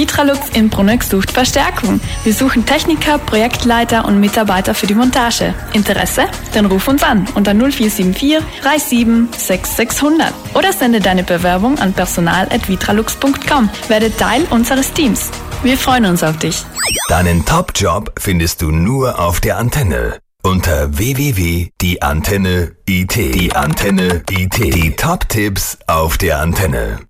Vitralux in Bruneck sucht Verstärkung. Wir suchen Techniker, Projektleiter und Mitarbeiter für die Montage. Interesse? Dann ruf uns an unter 0474 37 6600 oder sende deine Bewerbung an personal@vitralux.com. Werde Teil unseres Teams. Wir freuen uns auf dich. Deinen Top-Job findest du nur auf der Antenne. Unter www.dieantenne.it. Die Antenne IT. Die Top-Tipps auf der Antenne.